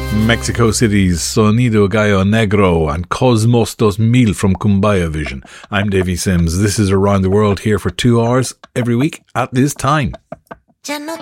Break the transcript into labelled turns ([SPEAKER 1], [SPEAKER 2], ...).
[SPEAKER 1] Mexico City's Sonido Gallo Negro and Cosmos dos Mil from Kumbaya Vision. I'm Davey Sims. This is Around the World here for 2 hours every week at this time.